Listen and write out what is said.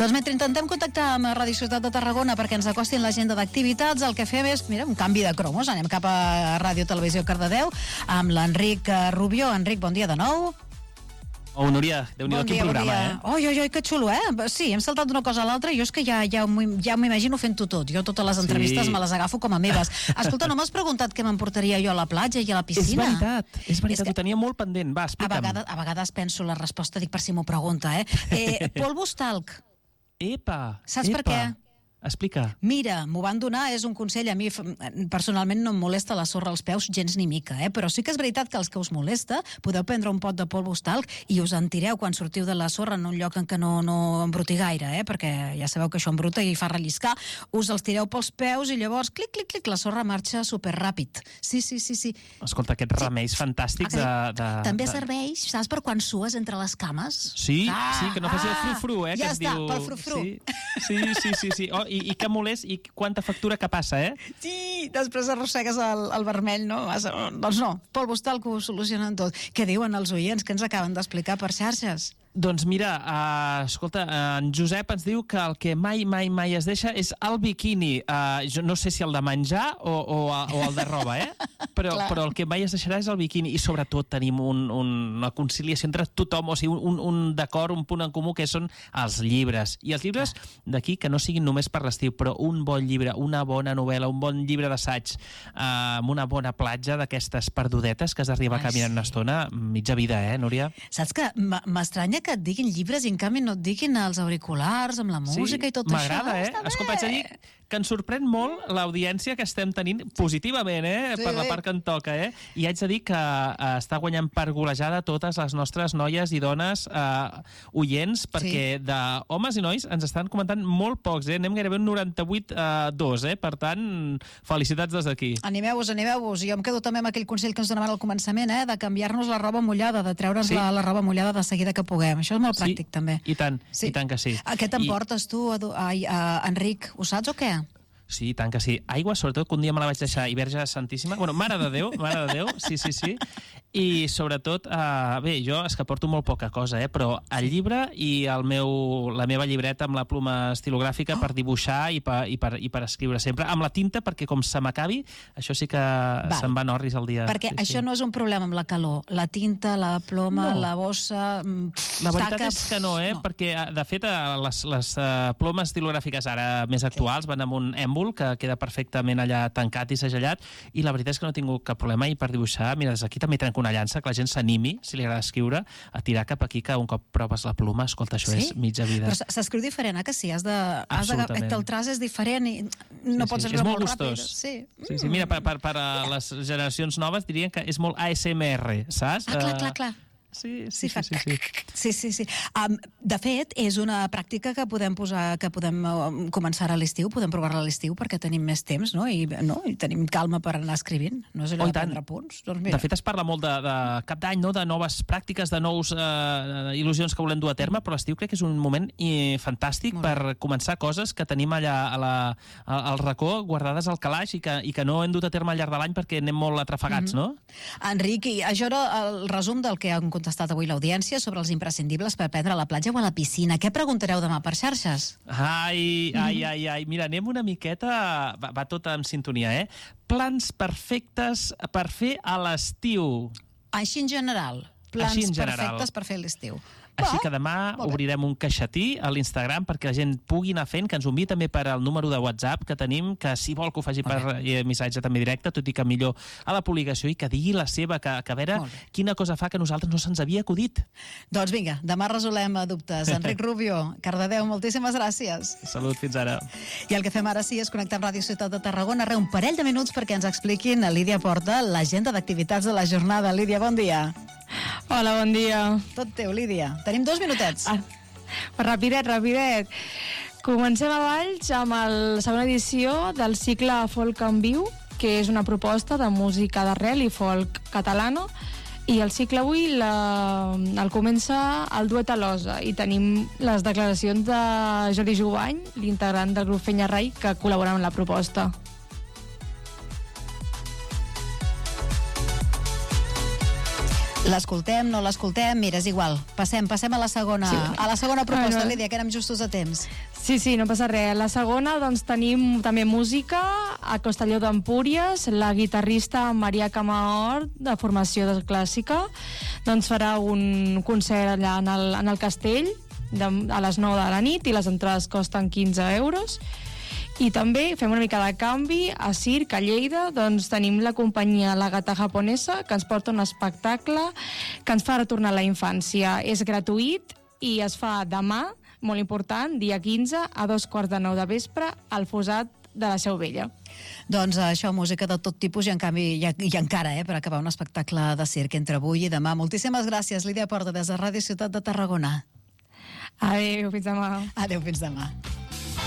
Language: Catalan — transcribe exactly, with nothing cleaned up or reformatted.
Doncs mentre intentem contactar amb Ràdio Ciutat de Tarragona perquè ens acostin l'agenda d'activitats, el que fem és, mira, un canvi de cromos. Anem cap a Ràdio Televisió Cardedeu amb l'Enric Rubió. Enric, bon dia de nou. Oh, Núria, Déu-n'hi-do, Bon quin dia, bon programa, dia. eh? Oi, oi, oi, que xulo, eh? Sí, hem saltat d'una cosa a l'altra i jo és que ja, ja, m'ho- ja m'imagino fent-ho tot. Jo totes les entrevistes Sí. me les agafo com a meves. Escolta, no m'has preguntat què m'emportaria jo a la platja i a la És piscina? veritat, és veritat, És que- ho tenia molt pendent. Va, A explica'm. vegades, a vegades penso la resposta, dic per si m'ho pregunta, eh? eh polvos talc. Epa, Saps per epa. què? Explica. Mira, m'ho van donar, és un consell. A mi f- personalment no em molesta la sorra als peus gens ni mica, eh? Però sí que és veritat que els que us molesta podeu prendre un pot de polvos talc i us en tireu quan sortiu de la sorra en un lloc en què no, no embruti gaire, eh? Perquè ja sabeu que això embruta i fa relliscar. Us els tireu pels peus i llavors, clic, clic, clic, la sorra marxa superràpid. Sí, sí, sí, sí. Escolta, aquests remeis fantàstics de, de... També de... serveix, saps, per quan sues entre les cames? Sí, sí, que no faci el frufru, eh? Ja que es està, diu... pel frufru. Sí, sí, sí, sí, sí. Oh, i, i que molest, i quanta factura que passa, eh? Sí, després arrossegues el, el vermell, no? Vas, doncs no, polvos talc ho solucionen tot. Què diuen els oients que ens acaben d'explicar per xarxes? Doncs mira, uh, escolta, uh, en Josep ens diu que el que mai, mai, mai es deixa és el biquini. Uh, jo no sé si el de menjar o, o, o el de roba, eh? Però, però el que mai es deixarà és el biquini. I sobretot tenim un, un, una conciliació entre tothom, o sigui, un, un d'acord, un punt en comú, que són els llibres. I els llibres d'aquí que no siguin només per l'estiu, però un bon llibre, una bona novel·la, un bon llibre d'assaig, uh, amb una bona platja d'aquestes perdudetes que has d'arribar Ai, caminant sí. una estona, mitja vida, eh, Núria? Saps que m- m'estranya que et diguin llibres i en canvi no et diguin els auriculars amb la música i tot això? M'agrada, eh? Està bé. Escolta, haig de dir que ens sorprèn molt l'audiència que estem tenint positivament, eh? Sí. Per la part que en toca, eh? I haig de dir que eh, està guanyant per golejada totes les nostres noies i dones eh, oients, perquè Sí. d'homes i nois ens estan comentant molt pocs, eh? Anem gairebé un noranta-vuit a dos, eh? Per tant, felicitats des d'aquí. Animeu-vos, animeu-vos. Jo em quedo també amb aquell consell que ens donaven al començament, eh? De canviar-nos la roba mullada, de treure'ns Sí. la, la roba mullada de seguida que puguem. Això és molt pràctic, sí, també. I tant, Sí. i tant que sí. A què t'emportes tu, a, a, a, Enric? Ho saps o què? Sí, i tant que sí. Aigua, sobretot, que un dia me la vaig deixar i Verge Santíssima. Bueno, Mare de Déu, Mare de Déu, sí, sí, sí. I sobretot, eh, bé, jo és que porto molt poca cosa, eh, però el llibre i el meu, la meva llibreta amb la pluma estilogràfica oh. per dibuixar i per, i, per, i per escriure sempre. Amb la tinta, perquè com se m'acabi, això sí que Val. se'n van orris el dia. Perquè sí, això sí. no és un problema amb la calor. La tinta, la ploma, No. la bossa... mm, pff, La veritat taca, és que no, eh? no. Perquè, de fet, eh, les, les uh, plomes estilogràfiques ara més actuals van amb un èmbol que queda perfectament allà tancat i segellat, i la veritat és que no he tingut cap problema, i per dibuixar, mira, des d'aquí també trenco una llança, que la gent s'animi, si li agrada escriure, a tirar cap aquí, que un cop proves la ploma, escolta, això Sí? és mitja vida. Però s- s'escriu diferent, eh, que sí? Has de, has de, Absolutament. que el traç és diferent i no Sí, pots sí, escriure és molt molt gustós. ràpid. Sí. Sí, sí, mira, per, per, per a les generacions noves dirien que és molt A S M R, saps? Ah, clar, Eh, clar, clar. Sí, Sí, sí, sí, fa sí, sí. Sí, sí, sí. Um, de fet, és una pràctica que podem posar, que podem uh, començar a l'estiu, podem provar-la a l'estiu perquè tenim més temps, no? I, no? I tenim calma per anar escrivint. No és allò Oh, i de tant. prendre punts. Doncs mira. De fet, es parla molt de, de cap d'any, no? De noves pràctiques, de nous eh, il·lusions que volem dur a terme, però l'estiu crec que és un moment eh, fantàstic Molt bé. per començar coses que tenim allà a la, a, al racó, guardades al calaix, i que, i que no hem dut a terme al llarg de l'any perquè anem molt atrafegats, Mm-hmm. no? Enric, i això era el resum del que han contestat avui l'audiència sobre els imprescindibles per prendre a la platja o a la piscina. Què preguntareu demà per xarxes? Ai, ai, ai, ai. Mira, anem una miqueta... Va, va tot en sintonia, eh? Plans perfectes per fer a l'estiu. Així en general. Plans Així en general. perfectes per fer l'estiu. Així Va, que demà molt bé. obrirem un caixetí a l'Instagram perquè la gent pugui anar fent, que ens ho enviï també per al número de WhatsApp que tenim, que si vol que ho faci Molt per eh, missatge també directe, tot i que millor a la publicació, i que digui la seva, que, que a veure Molt bé. quina cosa fa que a nosaltres no se'ns havia acudit. Doncs vinga, demà resolem dubtes. Enric Rubio, Cardedeu, moltíssimes gràcies. Salut, fins ara. I el que fem ara sí és connectar amb Ràdio Ciutat de Tarragona. Re, un parell de minuts perquè ens expliquin a Lídia Porta l'agenda d'activitats de la jornada. Lídia, bon dia. Hola, bon dia. Tot teu, Lídia. Tenim dos minutets. Ah, rapidet, rapidet. Comencem a Valls amb la segona edició del cicle Folk en Viu, que és una proposta de música d'arrel i folk catalana, i el cicle avui la, el comença el duet Alosa, i tenim les declaracions de Jordi Jubany, l'integrant del grup Fenya Rai, que col·labora amb la proposta. L'escoltem, no l'escoltem? Mira, és igual. Passem, passem a la segona, sí. a la segona proposta, bueno. Lídia, que érem justos a temps. Sí, sí, no passa res. La segona, doncs, tenim també música a Castelló d'Empúries. La guitarrista Maria Camahort, de formació de clàssica, doncs farà un concert allà en el, en el castell de, a les nou de la nit, i les entrades costen quinze euros. I també fem una mica de canvi a Circ, a Lleida, doncs tenim la companyia La Gata Japonesa, que ens porta un espectacle que ens fa retornar a la infància. És gratuït i es fa demà, molt important, dia quinze, a dos quarts de nou de vespre, al Fossat de la Seu Vella. Doncs això, música de tot tipus, i en canvi, i, i encara, eh, per acabar un espectacle de circ entre avui i demà. Moltíssimes gràcies, Lídia Porta, des de Ràdio Ciutat de Tarragona. Adéu, fins demà. Adéu, fins demà.